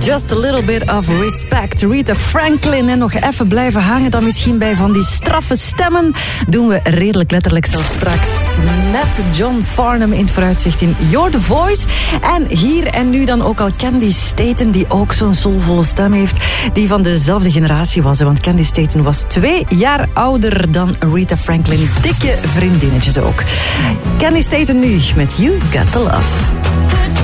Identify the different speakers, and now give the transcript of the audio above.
Speaker 1: Just a little bit of respect. Rita Franklin. En nog even blijven hangen dan misschien bij van die straffe stemmen. Doen we redelijk letterlijk zelfs straks. Met John Farnham in het vooruitzicht in You're the Voice. En hier en nu dan ook al Candy Staten, die ook zo'n soulvolle stem heeft. Die van dezelfde generatie was. Want Candy Staten was 2 jaar ouder dan Rita Franklin. Dikke vriendinnetjes ook. Candy Staten nu met You Got the Love.